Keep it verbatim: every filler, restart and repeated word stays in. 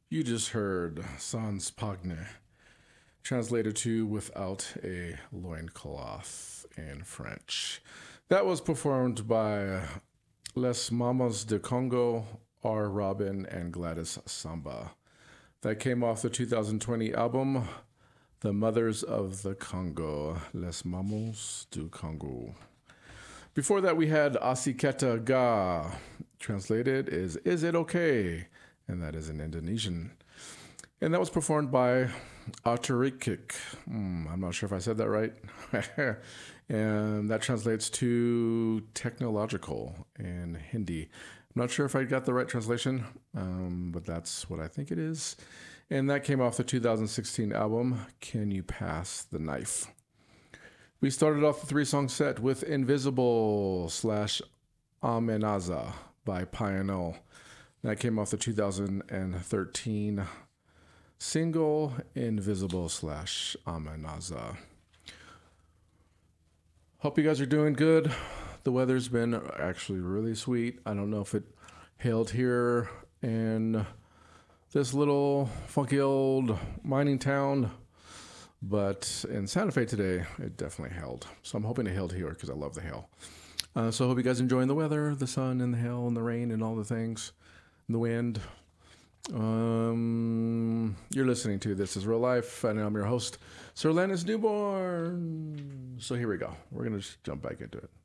You just heard Sans Pagne, translated to Without a Loincloth in French. That was performed by Les Mamas de Congo, R. Robin, and Gladys Samba. That came off the two thousand twenty album, The Mothers of the Congo, Les Mamas du Congo. Before that, we had Asiketa Ga, translated is Is It Okay? And that is in Indonesian. And that was performed by Atarikik. Hmm, I'm not sure if I said that right. And that translates to technological in Hindi. I'm not sure if I got the right translation, um, but that's what I think it is. And that came off the two thousand sixteen album, Can You Pass the Knife? We started off the three-song set with Invisible slash Amenaza by Pioneer. That came off the two thousand thirteen single Invisible slash Amenaza. Hope you guys are doing good. The weather's been actually really sweet. I don't know if it hailed here in this little funky old mining town, but in Santa Fe today, it definitely hailed. So I'm hoping it hailed here because I love the hail. Uh, so I hope you guys are enjoying the weather, the sun and the hail and the rain and all the things, and the wind. Um, you're listening to This Is Real Life, and I'm your host, Sir Lannis Newborn. So here we go. We're going to just jump back into it.